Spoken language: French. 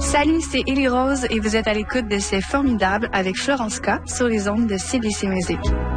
Salut, c'est Élie Rose et vous êtes à l'écoute de C'est formidable avec Florence K sur les ondes de CBC Musique.